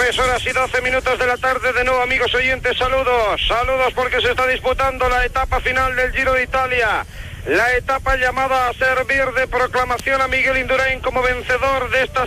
3:12 de la tarde. De nuevo, amigos oyentes, saludos porque se está disputando la etapa final del Giro de Italia, la etapa llamada a servir de proclamación a Miguel Indurain como vencedor de esta